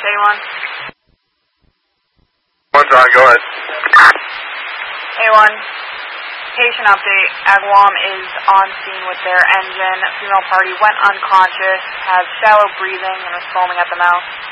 A1. One, John, go ahead. A1. Patient update. Agawam is on scene with their engine. Female party went unconscious, has shallow breathing, and was foaming at the mouth.